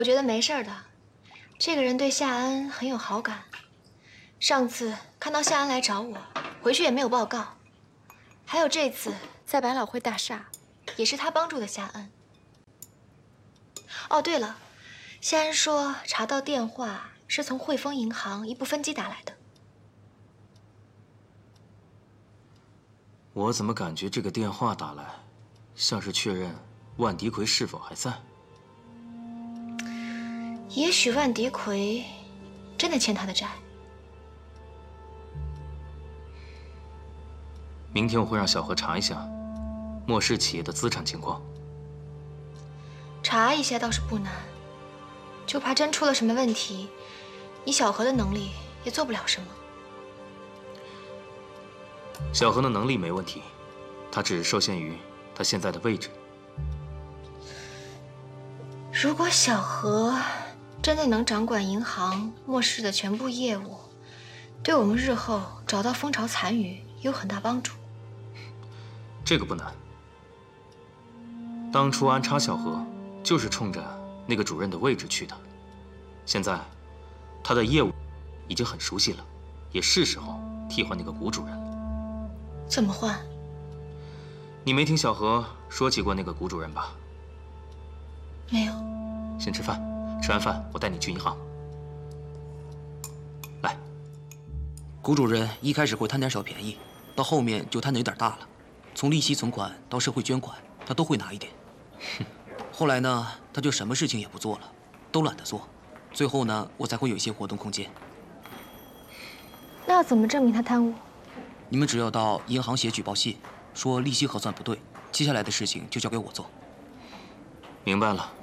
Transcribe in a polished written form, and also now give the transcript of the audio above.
我觉得没事的。这个人对夏恩很有好感。上次看到夏恩来找我，回去也没有报告。还有这次在百老汇大厦，也是他帮助的夏恩。哦，对了，夏恩说查到电话是从汇丰银行一部分机打来的。 我怎么感觉这个电话打来，像是确认万迪奎是否还在？ 也许万迪奎真的欠他的债。 明天我会让小何查一下莫氏企业的资产情况。 查一下倒是不难，就怕真出了什么问题，以小何的能力也做不了什么。 小何的能力没问题，他只是受限于他现在的位置。 如果小何真的能掌管银行莫氏的全部业务，对我们日后找到蜂巢残余有很大帮助。 这个不难。当初安插小何就是冲着那个主任的位置去的，现在他的业务已经很熟悉了，也是时候替换那个谷主任了。 怎么换？ 你没听小何说起过那个谷主任吧？ 没有。 先吃饭，吃完饭我带你去银行。来， 谷主任一开始会贪点小便宜，到后面就贪得有点大了，从利息存款到社会捐款，他都会拿一点。后来呢，他就什么事情也不做了，都懒得做，最后呢，我才会有一些活动空间。 那要怎么证明他贪污？ 你们只要到银行写举报信，说利息核算不对，接下来的事情就交给我做。 明白了。